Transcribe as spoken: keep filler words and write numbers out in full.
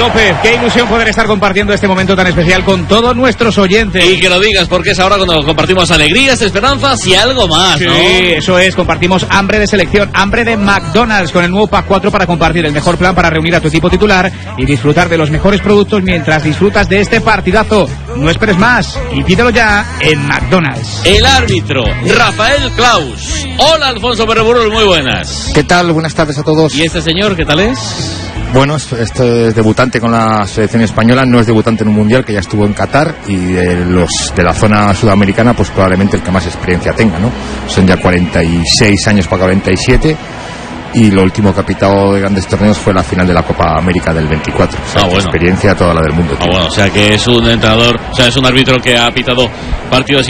López, qué ilusión poder estar compartiendo este momento tan especial con todos nuestros oyentes. Y que lo digas, porque es ahora cuando compartimos alegrías, esperanzas y algo más, sí, ¿no? Sí, eso es, compartimos hambre de selección, hambre de McDonald's con el nuevo Pack cuatro para compartir el mejor plan para reunir a tu equipo titular y disfrutar de los mejores productos mientras disfrutas de este partidazo. No esperes más y pídelo ya en McDonald's. El árbitro, Rafael Claus. Hola, Alfonso Berreburul, muy buenas. ¿Qué tal? Buenas tardes a todos. ¿Y este señor qué tal es? Bueno, este es debutante con la selección española, no es debutante en un mundial, que ya estuvo en Qatar, y de los de la zona sudamericana, pues probablemente el que más experiencia tenga, ¿no? Son ya cuarenta y seis años para cuarenta y siete, y lo último que ha pitado de grandes torneos fue la final de la Copa América del veinticuatro. O sea, ah, bueno. Experiencia toda la del mundo. Ah, bueno, o sea que es un entrenador, o sea, es un árbitro que ha pitado partidos